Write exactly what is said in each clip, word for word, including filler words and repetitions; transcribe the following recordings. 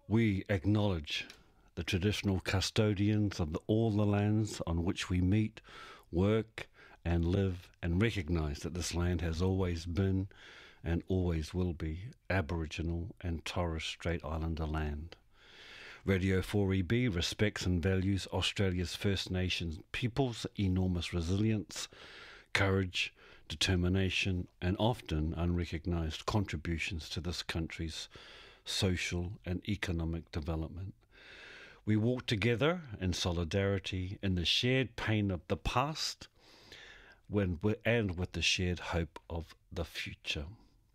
We acknowledge the traditional custodians of the, all the lands on which we meet, work, and live, and recognise that this land has always been and always will be Aboriginal and Torres Strait Islander land. Radio four E B respects and values Australia's First Nations peoples' enormous resilience, courage, determination, and often unrecognised contributions to this country's social and economic development. We walk together in solidarity in the shared pain of the past when and with the shared hope of the future.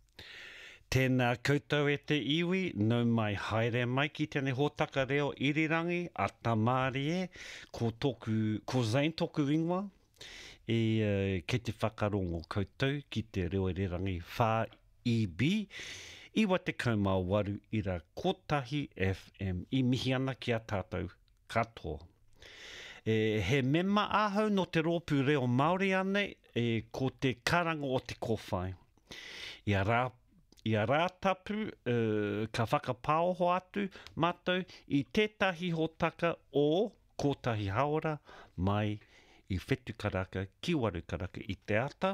Tēnā koutou e te iwi, nau mai haere mai ki tēnei hōtaka reo irirangi a tamari e, ko, toku, ko Zane toku ingoa, e uh, ke te whakarongo koutou ki te reo irirangi four E B, iwa te kaumā waru ira kotahi F M, i mihi ana ki a tātou katoa. E, he mema ahau no te rōpū reo Māori ane, e, ko te karango o te kowhai. Ia rā Ia rātapu uh, ka whakapāoho atu mātou i tētahi hōtaka o kotahi haora mai i whetu karaka ki waru karaka i te ata.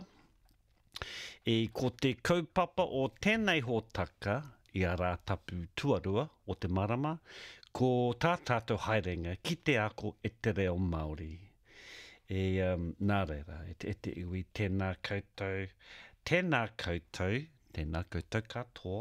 E ko te kaupapa o tēnei hōtaka i a rātapu tuarua o te marama, ko tā tātou haerenga ki te ako e te reo Māori. E um, nā reira, e te, e te iwi tēnā koutou, tēnā koutou, tēnā koutou katoa.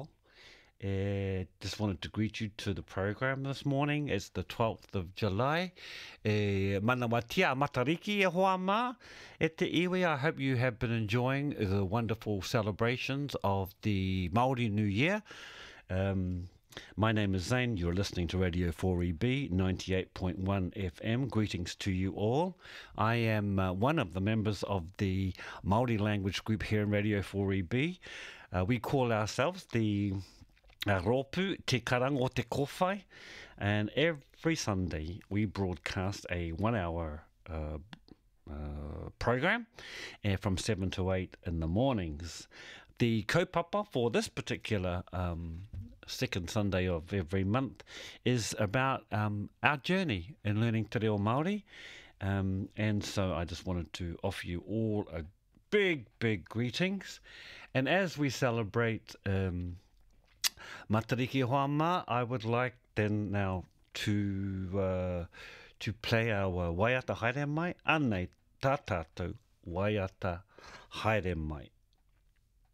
E, just wanted to greet you to the program this morning. It's the twelfth of July. E, manawatia matariki e hoa mā. E te iwi, I hope you have been enjoying the wonderful celebrations of the Māori New Year. Um, my name is Zane. You're listening to Radio four E B, ninety-eight point one F M. Greetings to you all. I am uh, one of the members of the Māori language group here in Radio four E B. Uh, we call ourselves the uh, Rōpū Te Karango o Te Kowhai, and every Sunday we broadcast a one-hour uh, uh, program uh, from seven to eight in the mornings. The kaupapa for this particular um, second Sunday of every month is about um, our journey in learning te reo Māori, um, and so I just wanted to offer you all a big, big greetings. And as we celebrate um, Matariki Hoa Mā, I would like then now to uh, to play our uh, Waiata Haere Mai, anei tā tātou Waiata Haere Mai.